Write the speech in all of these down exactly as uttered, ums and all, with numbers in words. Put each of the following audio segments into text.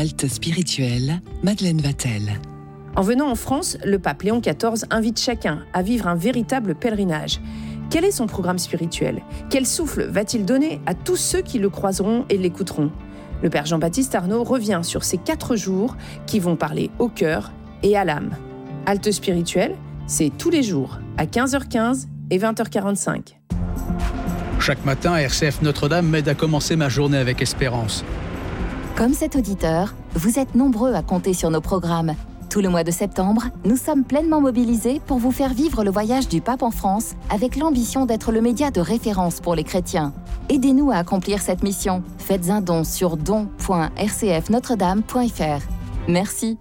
Halte spirituelle, Madeleine Vatel. En venant en France, le pape Léon quatorze invite chacun à vivre un véritable pèlerinage. Quel est son programme spirituel ? Quel souffle va-t-il donner à tous ceux qui le croiseront et l'écouteront ? Le père Jean-Baptiste Arnaud revient sur ces quatre jours qui vont parler au cœur et à l'âme. Halte spirituelle, c'est tous les jours à quinze heures quinze et vingt heures quarante-cinq. Chaque matin, R C F Notre-Dame m'aide à commencer ma journée avec espérance. Comme cet auditeur, vous êtes nombreux à compter sur nos programmes. Tout le mois de septembre, nous sommes pleinement mobilisés pour vous faire vivre le voyage du pape en France avec l'ambition d'être le média de référence pour les chrétiens. Aidez-nous à accomplir cette mission. Faites un don sur don point r c f notre dame point f r. Merci.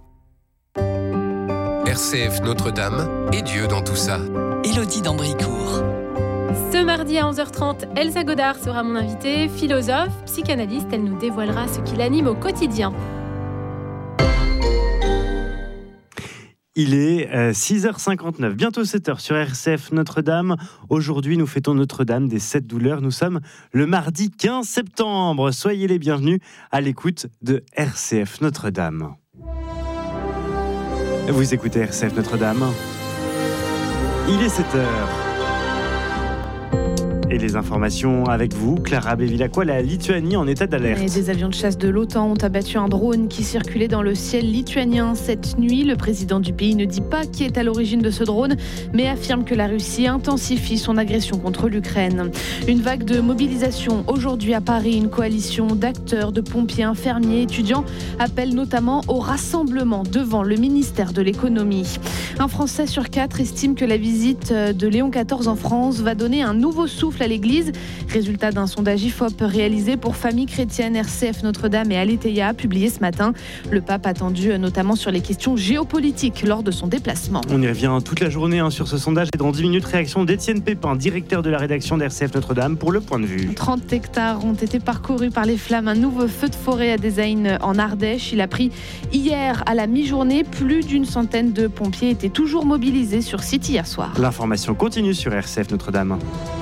R C F Notre-Dame et Dieu dans tout ça. Élodie d'Ambricourt. Ce mardi à onze heures trente, Elsa Godard sera mon invitée, philosophe, psychanalyste. Elle nous dévoilera ce qui l'anime au quotidien. Il est euh, six heures cinquante-neuf, bientôt sept heures sur R C F Notre-Dame. Aujourd'hui, nous fêtons Notre-Dame des Sept Douleurs. Nous sommes le mardi quinze septembre. Soyez les bienvenus à l'écoute de R C F Notre-Dame. Vous écoutez R C F Notre-Dame. Il est sept heures. Et les informations avec vous, Clara Bevilacqua, la Lituanie en état d'alerte. Et des avions de chasse de l'OTAN ont abattu un drone qui circulait dans le ciel lituanien cette nuit. Le président du pays ne dit pas qui est à l'origine de ce drone, mais affirme que la Russie intensifie son agression contre l'Ukraine. Une vague de mobilisation aujourd'hui à Paris. Une coalition d'acteurs, de pompiers, infirmiers, étudiants appelle notamment au rassemblement devant le ministère de l'économie. Un Français sur quatre estime que la visite de Léon quatorze en France va donner un nouveau souffle à l'église. Résultat d'un sondage I F O P réalisé pour Famille Chrétienne, R C F Notre-Dame et Aletheia, publié ce matin. Le pape attendu notamment sur les questions géopolitiques lors de son déplacement. On y revient toute la journée hein, sur ce sondage et dans dix minutes, réaction d'Étienne Pépin, directeur de la rédaction d'R C F Notre-Dame pour le point de vue. trente hectares ont été parcourus par les flammes. Un nouveau feu de forêt à Dézaïne en Ardèche. Il a pris hier à la mi-journée. Plus d'une centaine de pompiers étaient toujours mobilisés sur site hier soir. L'information continue sur R C F Notre-Dame.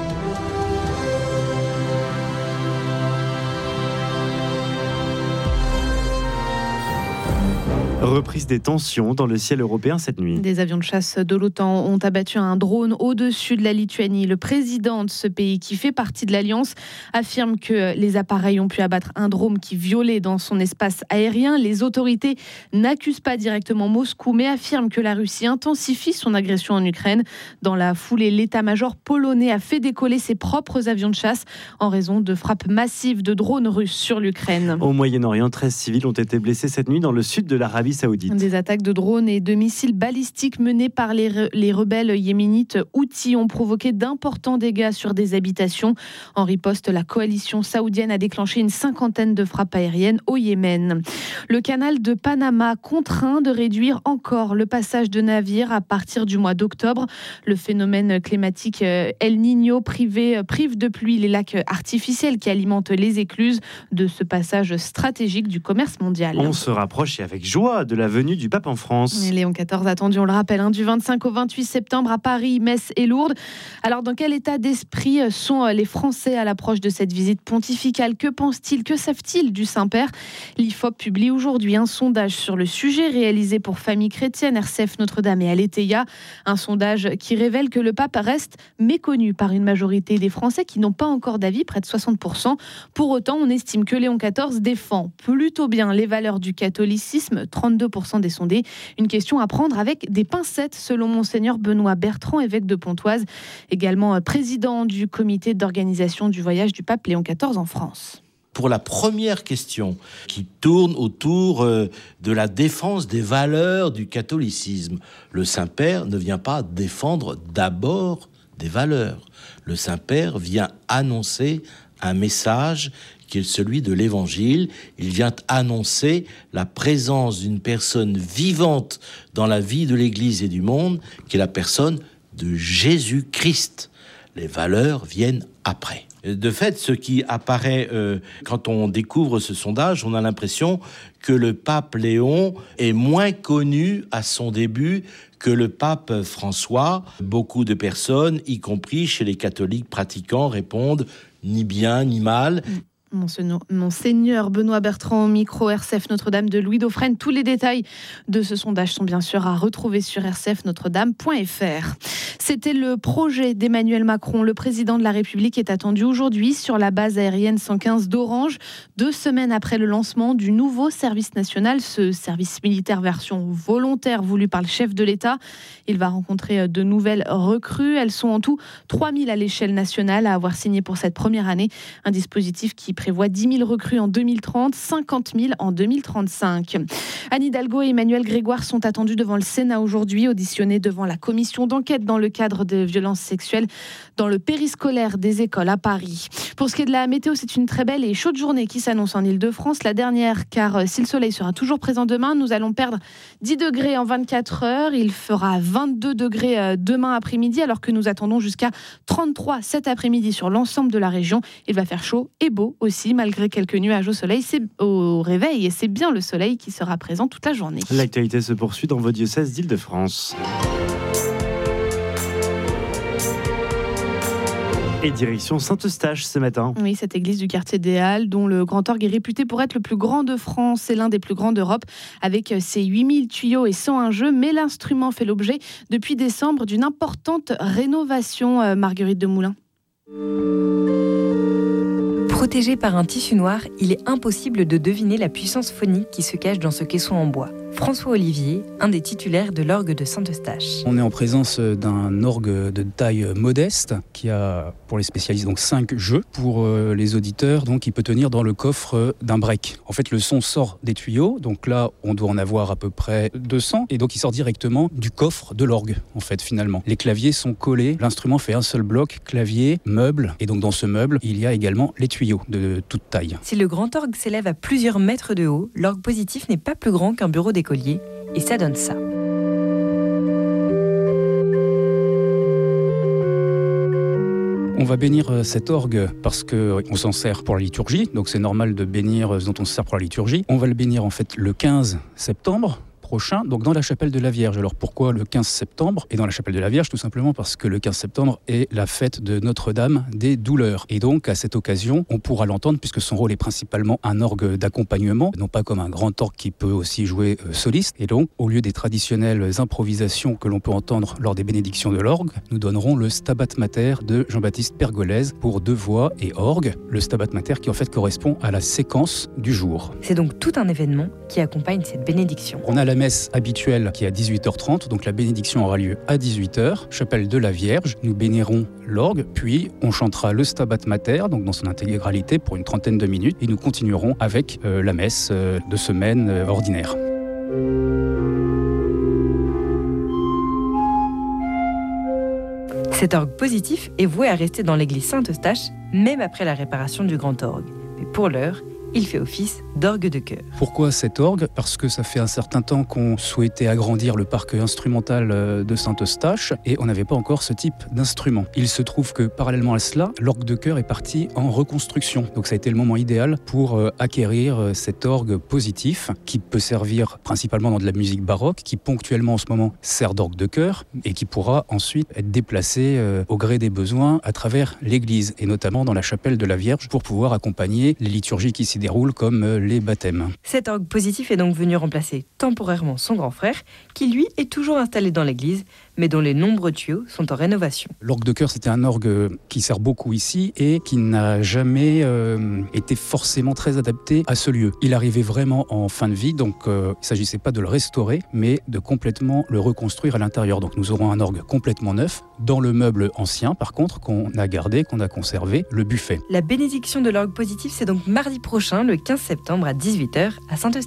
Reprise des tensions dans le ciel européen cette nuit. Des avions de chasse de l'OTAN ont abattu un drone au-dessus de la Lituanie. Le président de ce pays, qui fait partie de l'Alliance, affirme que les appareils ont pu abattre un drone qui violait dans son espace aérien. Les autorités n'accusent pas directement Moscou, mais affirment que la Russie intensifie son agression en Ukraine. Dans la foulée, l'état-major polonais a fait décoller ses propres avions de chasse en raison de frappes massives de drones russes sur l'Ukraine. Au Moyen-Orient, treize civils ont été blessés cette nuit dans le sud de l'Arabie Saoudite. Des attaques de drones et de missiles balistiques menées par les, re- les rebelles yéménites Houthis ont provoqué d'importants dégâts sur des habitations. En riposte, la coalition saoudienne a déclenché une cinquantaine de frappes aériennes au Yémen. Le canal de Panama contraint de réduire encore le passage de navires à partir du mois d'octobre. Le phénomène climatique El Niño privé, prive de pluie les lacs artificiels qui alimentent les écluses de ce passage stratégique du commerce mondial. On se rapproche et avec joie de la venue du pape en France. Et Léon quatorze attendu, on le rappelle, hein, du vingt-cinq au vingt-huit septembre à Paris, Metz et Lourdes. Alors, dans quel état d'esprit sont les Français à l'approche de cette visite pontificale ? Que pensent-ils ? Que savent-ils du Saint-Père ? L'I F O P publie aujourd'hui un sondage sur le sujet réalisé pour Famille Chrétienne, R C F Notre-Dame et Aletheia. Un sondage qui révèle que le pape reste méconnu par une majorité des Français qui n'ont pas encore d'avis, près de soixante pour cent. Pour autant, on estime que Léon quatorze défend plutôt bien les valeurs du catholicisme, trente-deux pour cent des sondés. Une question à prendre avec des pincettes, selon Monseigneur Benoît Bertrand, évêque de Pontoise, également président du comité d'organisation du voyage du pape Léon quatorze en France. Pour la première question qui tourne autour de la défense des valeurs du catholicisme, le Saint-Père ne vient pas défendre d'abord des valeurs. Le Saint-Père vient annoncer un message qui est celui de l'Évangile. Il vient annoncer la présence d'une personne vivante dans la vie de l'Église et du monde, qui est la personne de Jésus-Christ. Les valeurs viennent après. De fait, ce qui apparaît euh, quand on découvre ce sondage, on a l'impression que le pape Léon est moins connu à son début que le pape François. Beaucoup de personnes, y compris chez les catholiques pratiquants, répondent ni bien ni mal. Monseigneur Benoît Bertrand au micro R C F Notre-Dame de Louis Dauphren. Tous les détails de ce sondage sont bien sûr à retrouver sur r c f notre dame point f r. C'était le projet d'Emmanuel Macron. Le président de la République est attendu aujourd'hui sur la base aérienne cent quinze d'Orange, deux semaines après le lancement du nouveau service national, ce service militaire version volontaire voulu par le chef de l'État. Il va rencontrer de nouvelles recrues. Elles sont en tout trois mille à l'échelle nationale à avoir signé pour cette première année. Un dispositif qui prévoit dix mille recrues en deux mille trente, cinquante mille en deux mille trente-cinq. Anne Hidalgo et Emmanuel Grégoire sont attendus devant le Sénat aujourd'hui, auditionnés devant la commission d'enquête dans le cadre de violences sexuelles dans le périscolaire des écoles à Paris. Pour ce qui est de la météo, c'est une très belle et chaude journée qui s'annonce en Ile-de-France. La dernière, car si le soleil sera toujours présent demain, nous allons perdre dix degrés en vingt-quatre heures. Il fera vingt-deux degrés demain après-midi, alors que nous attendons jusqu'à trente-trois cet après-midi sur l'ensemble de la région. Il va faire chaud et beau aussi, malgré quelques nuages au soleil, c'est au réveil, et c'est bien le soleil qui sera présent toute la journée. L'actualité se poursuit dans vos diocèses d'Île-de-France. Et direction Saint-Eustache ce matin. Oui, cette église du quartier des Halles, dont le grand orgue est réputé pour être le plus grand de France et l'un des plus grands d'Europe, avec ses huit mille tuyaux et cent un jeux. Mais l'instrument fait l'objet, depuis décembre, d'une importante rénovation. Marguerite Demoulin. Protégé par un tissu noir, il est impossible de deviner la puissance phonique qui se cache dans ce caisson en bois. François Olivier, un des titulaires de l'orgue de Saint-Eustache. On est en présence d'un orgue de taille modeste qui a, pour les spécialistes, donc cinq jeux. Pour les auditeurs, donc, il peut tenir dans le coffre d'un break. En fait, le son sort des tuyaux, donc là, on doit en avoir à peu près deux cents, et donc il sort directement du coffre de l'orgue, en fait, finalement. Les claviers sont collés, l'instrument fait un seul bloc, clavier, meuble, et donc dans ce meuble, il y a également les tuyaux de toute taille. Si le grand orgue s'élève à plusieurs mètres de haut, l'orgue positif n'est pas plus grand qu'un bureau d'écolier, et ça donne ça. On va bénir cet orgue parce qu'on s'en sert pour la liturgie, donc c'est normal de bénir ce dont on se sert pour la liturgie. On va le bénir en fait le quinze septembre prochain, donc dans la chapelle de la Vierge. Alors pourquoi le quinze septembre? Et dans la chapelle de la Vierge, tout simplement parce que le quinze septembre est la fête de Notre-Dame des Douleurs. Et donc à cette occasion, on pourra l'entendre puisque son rôle est principalement un orgue d'accompagnement, non pas comme un grand orgue qui peut aussi jouer euh, soliste. Et donc, au lieu des traditionnelles improvisations que l'on peut entendre lors des bénédictions de l'orgue, nous donnerons le Stabat Mater de Jean-Baptiste Pergolèse pour deux voix et orgue. Le Stabat Mater qui en fait correspond à la séquence du jour. C'est donc tout un événement qui accompagne cette bénédiction. On a la messe habituelle qui est à dix-huit heures trente, donc la bénédiction aura lieu à dix-huit heures, chapelle de la Vierge. Nous bénirons l'orgue, puis on chantera le Stabat Mater, donc dans son intégralité pour une trentaine de minutes, et nous continuerons avec euh, la messe euh, de semaine euh, ordinaire. Cet orgue positif est voué à rester dans l'église Saint-Eustache, même après la réparation du grand orgue. Mais pour l'heure, il fait office d'orgue de chœur. Pourquoi cet orgue? Parce que ça fait un certain temps qu'on souhaitait agrandir le parc instrumental de Saint-Eustache et on n'avait pas encore ce type d'instrument. Il se trouve que parallèlement à cela, l'orgue de chœur est parti en reconstruction. Donc ça a été le moment idéal pour acquérir cet orgue positif qui peut servir principalement dans de la musique baroque, qui ponctuellement en ce moment sert d'orgue de chœur et qui pourra ensuite être déplacé au gré des besoins à travers l'église et notamment dans la chapelle de la Vierge pour pouvoir accompagner les liturgies qui s'y déroulent comme les baptêmes. Cet orgue positif est donc venu remplacer temporairement son grand frère, qui lui est toujours installé dans l'église, mais dont les nombreux tuyaux sont en rénovation. L'orgue de chœur, c'était un orgue qui sert beaucoup ici et qui n'a jamais euh, été forcément très adapté à ce lieu. Il arrivait vraiment en fin de vie, donc euh, il ne s'agissait pas de le restaurer, mais de complètement le reconstruire à l'intérieur. Donc nous aurons un orgue complètement neuf, dans le meuble ancien par contre, qu'on a gardé, qu'on a conservé, le buffet. La bénédiction de l'orgue positif, c'est donc mardi prochain, le quinze septembre à dix-huit heures à Saint-Eustache.